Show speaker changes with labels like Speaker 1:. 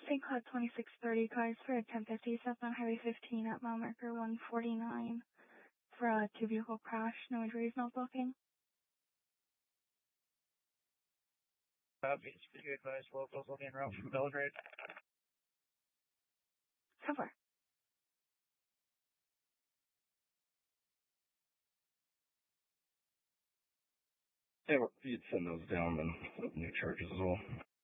Speaker 1: St. Cloud 2630, cars for 1050 southbound Highway 15 at mile marker 149 for a two-vehicle crash. No injuries, no blocking.
Speaker 2: You advise locals will be en route from Belgrade.
Speaker 1: So far.
Speaker 3: Yeah, you'd send those down, then new charges as well.